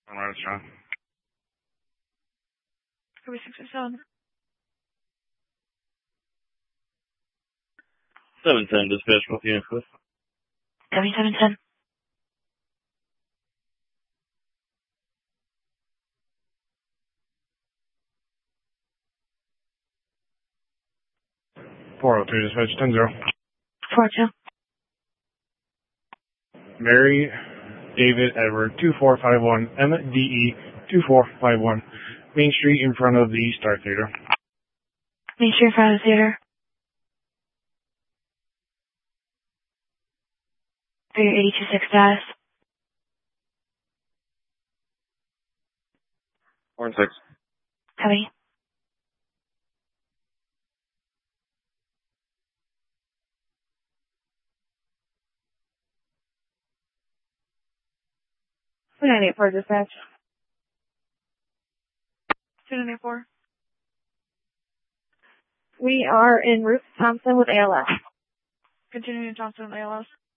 Alright, Sean. Kirby 607. 710 dispatch with the Cliff. Kirby 710. Dispatch 10-0. 402. Mary David Edward 2451 MDE 2451 Main Street in front of the Star Theater. Main Street in front of the theater. 3826 status. Horn 6. Copy. Two 984 dispatch. 294. We are in Ruth Thompson with ALS. Continuing Thompson ALS.